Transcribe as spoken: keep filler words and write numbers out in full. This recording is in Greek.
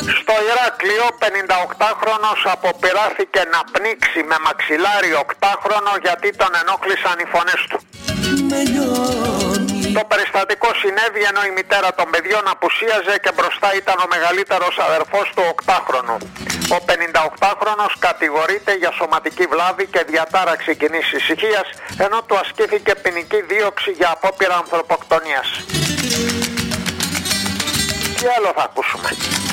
Στο Ηράκλειο, πενηνταοκτάχρονος αποπειράθηκε να πνίξει με μαξιλάρι οκτάχρονο γιατί τον ενόχλησαν οι φωνές του. Το περιστατικό συνέβη ενώ η μητέρα των παιδιών απουσίαζε και μπροστά ήταν ο μεγαλύτερος αδερφός του οκτάχρονου. Ο πενηνταοκτάχρονος κατηγορείται για σωματική βλάβη και διατάραξη κοινής ησυχίας, ενώ του ασκήθηκε ποινική δίωξη για απόπειρα ανθρωποκτονίας. Τι άλλο θα ακούσουμε?